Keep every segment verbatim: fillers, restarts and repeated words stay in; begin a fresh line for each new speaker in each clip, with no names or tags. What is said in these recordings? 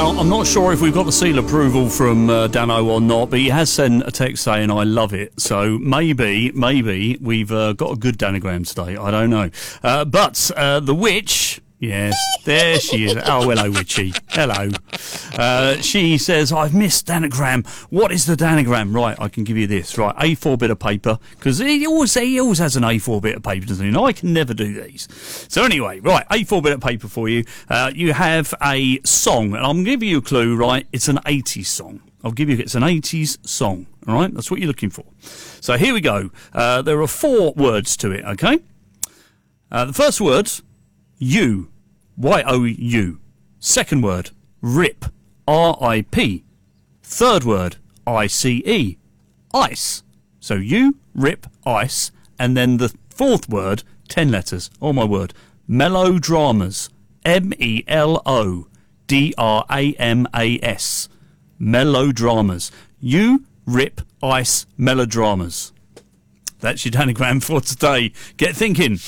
Now, I'm not sure if we've got the seal approval from uh, Dano or not, but he has sent a text saying, I love it. So maybe, maybe we've uh, got a good Danagram today. I don't know. Uh, but uh, the witch... Yes, there she is. Oh, hello, Witchy. Hello. Uh, she says, I've missed Danagram. What is the Danagram? Right, I can give you this. Right, A four bit of paper, because he always, he always has an A four bit of paper, doesn't he? And I can never do these. So anyway, right, A four bit of paper for you. Uh, you have a song, and I'm going to give you a clue, right? It's an eighties song. I'll give you, it's an eighties song, all right? That's what you're looking for. So here we go. Uh, there are four words to it, okay? Uh, the first word... You, Y O U. Second word, rip, R I P. Third word, I C E, ice. So you, rip, ice, and then the fourth word, ten letters, oh my word, melodramas, M E L O D R A M A S. Melodramas. You, rip, ice, melodramas. That's your Danagram for today. Get thinking.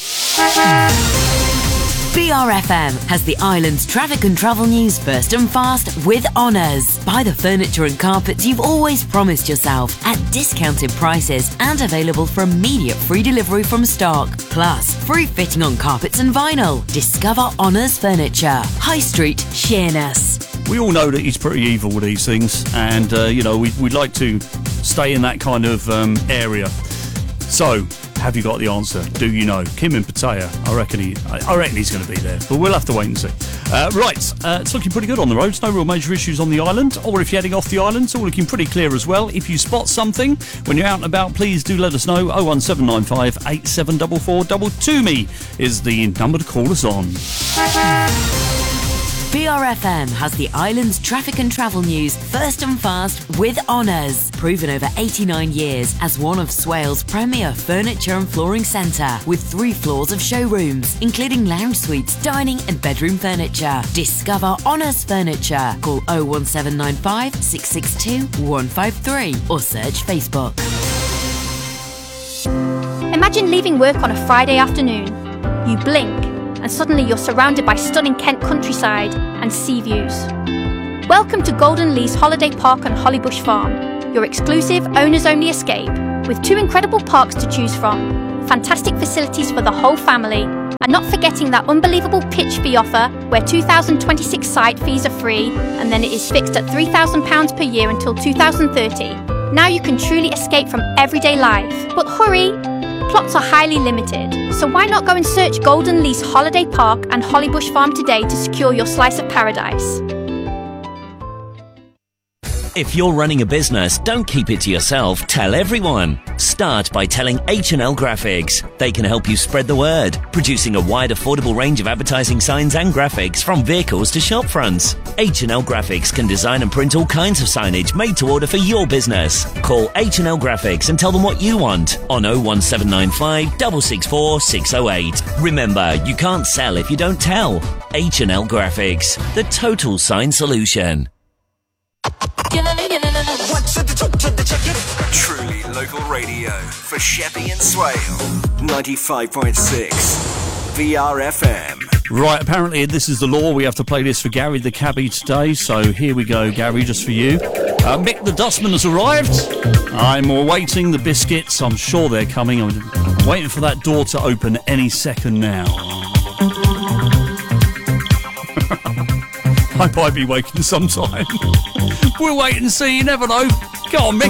B R F M has the island's traffic and travel news first and fast with Honours. Buy the furniture and carpets you've always promised yourself at discounted prices and available for immediate free delivery from stock. Plus, free fitting on carpets and vinyl. Discover Honours Furniture. High Street, Sheerness.
We all know that he's pretty evil with these things, and, uh, you know, we, we'd like to stay in that kind of um, area. So... have you got the answer? Do you know? Kim in Pattaya, I reckon he, I reckon he's going to be there, but we'll have to wait and see. Uh, right, uh, it's looking pretty good on the roads. No real major issues on the island, or if you're heading off the island, it's all looking pretty clear as well. If you spot something when you're out and about, please do let us know. oh one seven nine five eight seven four four two two me is the number to call us on.
B R F M has the island's traffic and travel news first and fast with Honours. Proven over eighty-nine years as one of Swale's premier furniture and flooring centre, with three floors of showrooms, including lounge suites, dining and bedroom furniture. Discover Honours Furniture. Call oh one seven nine five six six two one five three or search Facebook.
Imagine leaving work on a Friday afternoon. You blink, and suddenly you're surrounded by stunning Kent countryside and sea views. Welcome to Golden Lease Holiday Park on Hollybush Farm, your exclusive owners-only escape, with two incredible parks to choose from, fantastic facilities for the whole family, and not forgetting that unbelievable pitch fee offer where two thousand twenty-six site fees are free and then it is fixed at three thousand pounds per year until two thousand thirty. Now you can truly escape from everyday life. But hurry! Plots are highly limited, so why not go and search Golden Lease Holiday Park and Hollybush Farm today to secure your slice of paradise.
If you're running a business, don't keep it to yourself. Tell everyone. Start by telling H and L Graphics. They can help you spread the word, producing a wide, affordable range of advertising signs and graphics from vehicles to shop fronts. H and L Graphics can design and print all kinds of signage made to order for your business. Call H and L Graphics and tell them what you want on oh one seven nine five six six four six oh eight. Remember, you can't sell if you don't tell. H and L Graphics, the total sign solution.
Truly local radio for Sheppey and Swale. ninety-five point six V R F M.
Right, apparently this is the law. We have to play this for Gary the cabbie today. So here we go, Gary, just for you. Uh, Mick the dustman has arrived. I'm awaiting the biscuits. I'm sure they're coming. I'm waiting for that door to open any second now. I might be waking sometime. We'll wait and see. You never know. Go on, Mick.